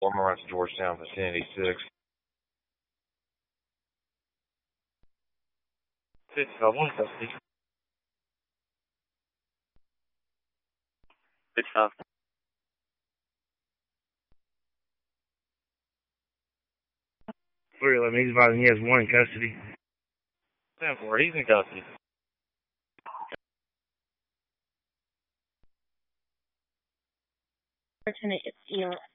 Former runs Georgetown vicinity 6. 1 custody. 6-5. 311, he's advising he has 1 in custody. 10-4, he's in custody. Lieutenant, it's Eli.